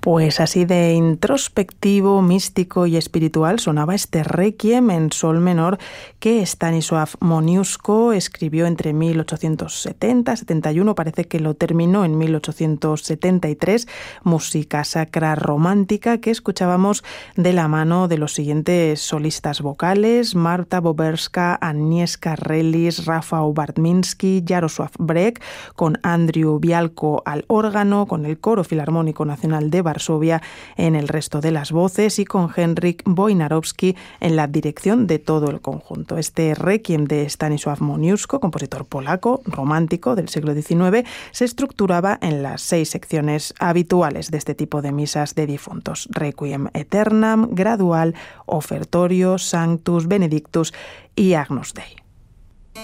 Pues así de introspectivo, místico y espiritual sonaba este Requiem en sol menor que Stanisław Moniuszko escribió entre 1870 y 71, parece que lo terminó en 1873, música sacra romántica que escuchábamos de la mano de los siguientes solistas vocales: Marta Boberska, Agnieszka Relis, Rafał Bartminski, Jarosław Brek, con Andrew Bialko al órgano, con el Coro Filarmónico Nacional de Varsovia en el resto de las voces y con Henryk Wojnarowski en la dirección de todo el conjunto. Este Requiem de Stanisław Moniuszko, compositor polaco, romántico del siglo XIX, se estructuraba en las 6 secciones habituales de este tipo de misas de difuntos: Requiem Aeternam, Gradual, Ofertorio, Sanctus, Benedictus y Agnus Dei.